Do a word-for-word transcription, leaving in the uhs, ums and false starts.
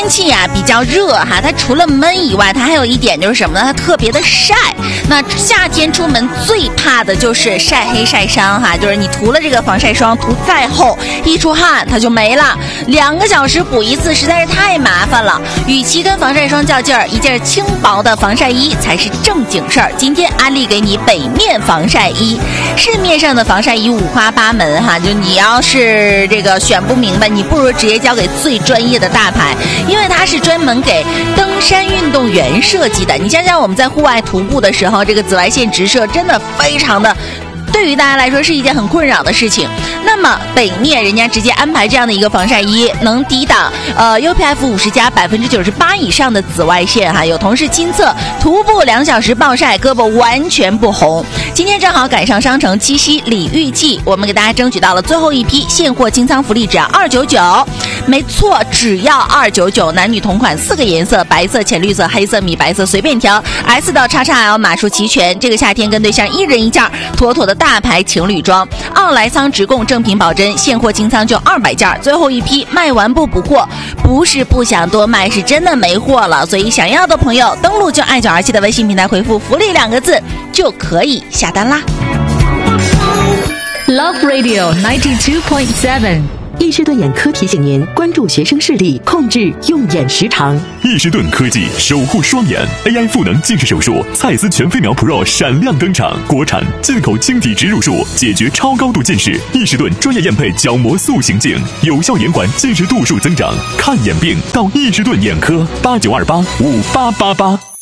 天气呀、啊、比较热哈，它除了闷以外，它还有一点就是什么呢？它特别的晒。那夏天出门最怕的就是晒黑晒伤哈，就是你涂了这个防晒霜，涂再厚，一出汗它就没了，两个小时补一次实在是太麻烦了。与其跟防晒霜较劲儿，一件轻薄的防晒衣才是正经事儿。今天安利给你北面防晒衣，市面上的防晒衣五花八门哈，就你要是这个选不明白，你不如直接交给最专业的大牌，因为它是专门给登山运动员设计的。你想想我们在户外徒步的时候，这个紫外线直射真的非常的对于大家来说是一件很困扰的事情。那么北面人家直接安排这样的一个防晒衣，能抵挡呃 U P F 五十加百分之九十八以上的紫外线哈。有同事亲测，徒步两小时暴晒，胳膊完全不红。今天正好赶上商城七夕礼遇季，我们给大家争取到了最后一批现货清仓福利，只要二九九。没错，只要二九九，男女同款，四个颜色，白色、浅绿色、黑色、米白色，随便挑 ，S 到 X X L 码数齐全。这个夏天跟对象一人一件，妥妥的大牌情侣装。奥莱桑直供正品保真，现货清仓就二百件，最后一批卖完不补货，不是不想多卖，是真的没货了。所以想要的朋友登录就爱九二七的微信平台回复福利两个字就可以下单啦。 Love Radio ninety two point seven。 易士顿眼科提醒您关注学生视力，控制用眼时长。 易士顿科技守护双眼 A I 赋能近视手术，蔡司全飞秒 Pro 闪亮登场，国产进口晶体植入术，解决超高度近视。易士顿专业验配角膜塑形镜，有效延缓近视度数增长。看眼病到易士顿眼科，八九二八五八八八。